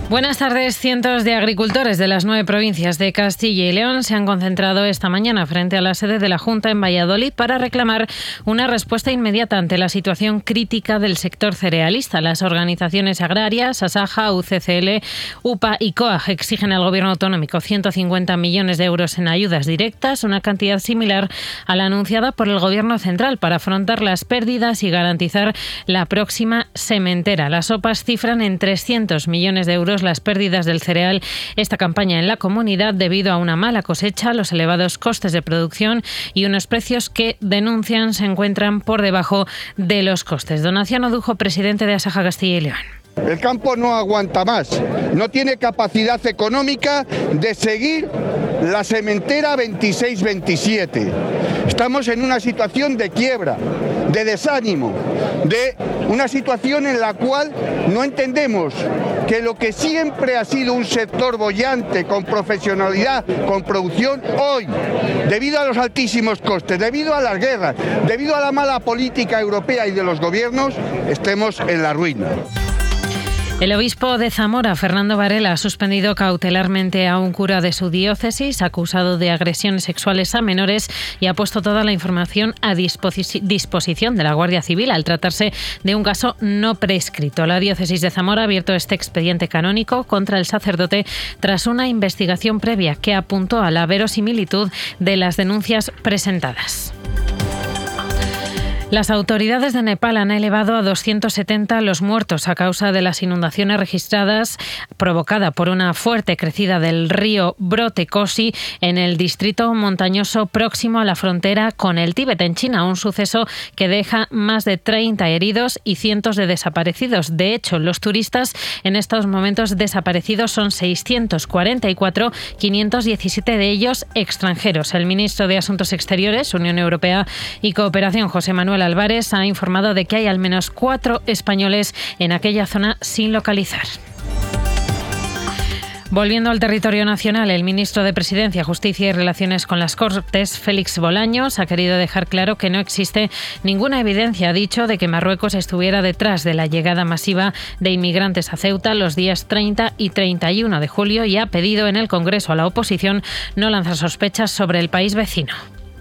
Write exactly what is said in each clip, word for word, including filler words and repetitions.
Buenas tardes. Cientos de agricultores de las nueve provincias de Castilla y León se han concentrado esta mañana frente a la sede de la Junta en Valladolid para reclamar una respuesta inmediata ante la situación crítica del sector cerealista. Las organizaciones agrarias, Asaja, U C C L, U P A y COAG exigen al Gobierno autonómico ciento cincuenta millones de euros en ayudas directas, una cantidad similar a la anunciada por el Gobierno central para afrontar las pérdidas y garantizar la próxima sementera. Las O P As cifran en trescientos millones de euros las pérdidas del cereal esta campaña en la comunidad debido a una mala cosecha, los elevados costes de producción y unos precios que denuncian se encuentran por debajo de los costes. Donaciano Dujo, presidente de Asaja Castilla y León. El campo no aguanta más, no tiene capacidad económica de seguir la sementera veintiséis veintisiete. Estamos en una situación de quiebra, de desánimo, de una situación en la cual no entendemos que lo que siempre ha sido un sector boyante, con profesionalidad, con producción, hoy, debido a los altísimos costes, debido a las guerras, debido a la mala política europea y de los gobiernos, estemos en la ruina. El obispo de Zamora, Fernando Varela, ha suspendido cautelarmente a un cura de su diócesis acusado de agresiones sexuales a menores y ha puesto toda la información a disposi- disposición de la Guardia Civil al tratarse de un caso no prescrito. La diócesis de Zamora ha abierto este expediente canónico contra el sacerdote tras una investigación previa que apuntó a la verosimilitud de las denuncias presentadas. Las autoridades de Nepal han elevado a doscientos setenta los muertos a causa de las inundaciones registradas provocada por una fuerte crecida del río Brote Kosi en el distrito montañoso próximo a la frontera con el Tíbet en China, un suceso que deja más de treinta heridos y cientos de desaparecidos. De hecho, los turistas en estos momentos desaparecidos son seiscientos cuarenta y cuatro, quinientos diecisiete de ellos extranjeros. El ministro de Asuntos Exteriores, Unión Europea y Cooperación, José Manuel Álvarez, ha informado de que hay al menos cuatro españoles en aquella zona sin localizar. Volviendo al territorio nacional, el ministro de Presidencia, Justicia y Relaciones con las Cortes, Félix Bolaños, ha querido dejar claro que no existe ninguna evidencia, ha dicho, de que Marruecos estuviera detrás de la llegada masiva de inmigrantes a Ceuta los días treinta y treinta y uno de julio y ha pedido en el Congreso a la oposición no lanzar sospechas sobre el país vecino.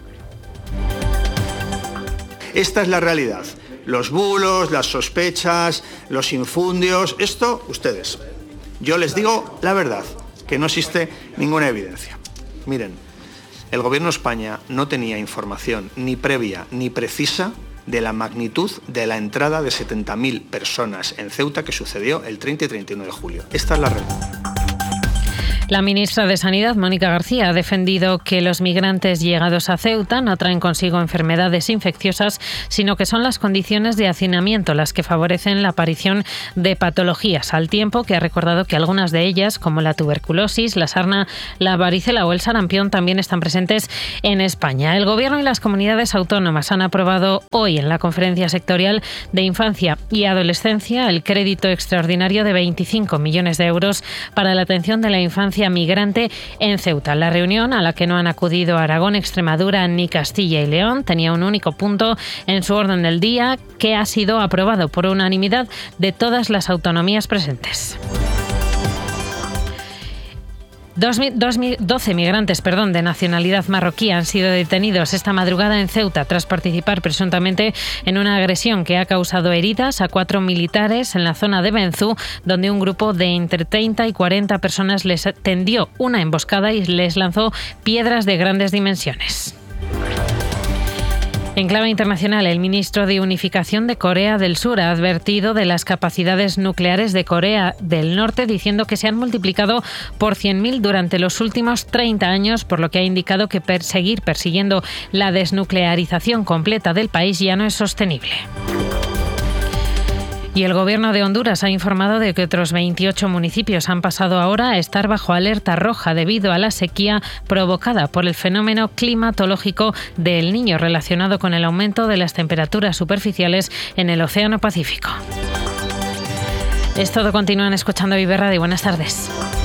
Esta es la realidad. Los bulos, las sospechas, los infundios, esto, ustedes. Yo les digo la verdad, que no existe ninguna evidencia. Miren, el Gobierno de España no tenía información ni previa ni precisa de la magnitud de la entrada de setenta mil personas en Ceuta que sucedió el treinta y treinta y uno de julio. Esta es la realidad. La ministra de Sanidad, Mónica García, ha defendido que los migrantes llegados a Ceuta no traen consigo enfermedades infecciosas, sino que son las condiciones de hacinamiento las que favorecen la aparición de patologías, al tiempo que ha recordado que algunas de ellas, como la tuberculosis, la sarna, la varicela o el sarampión, también están presentes en España. El Gobierno y las comunidades autónomas han aprobado hoy en la Conferencia Sectorial de Infancia y Adolescencia el crédito extraordinario de veinticinco millones de euros para la atención de la infancia migrante en Ceuta. La reunión, a la que no han acudido Aragón, Extremadura ni Castilla y León, tenía un único punto en su orden del día que ha sido aprobado por unanimidad de todas las autonomías presentes. doce migrantes perdón, de nacionalidad marroquí han sido detenidos esta madrugada en Ceuta tras participar presuntamente en una agresión que ha causado heridas a cuatro militares en la zona de Benzú, donde un grupo de entre treinta y cuarenta personas les tendió una emboscada y les lanzó piedras de grandes dimensiones. En clave internacional, el ministro de Unificación de Corea del Sur ha advertido de las capacidades nucleares de Corea del Norte, diciendo que se han multiplicado por cien mil durante los últimos treinta años, por lo que ha indicado que seguir persiguiendo la desnuclearización completa del país ya no es sostenible. Y el Gobierno de Honduras ha informado de que otros veintiocho municipios han pasado ahora a estar bajo alerta roja debido a la sequía provocada por el fenómeno climatológico del Niño relacionado con el aumento de las temperaturas superficiales en el Océano Pacífico. Es todo, continúan escuchando Vive Radio. Buenas tardes.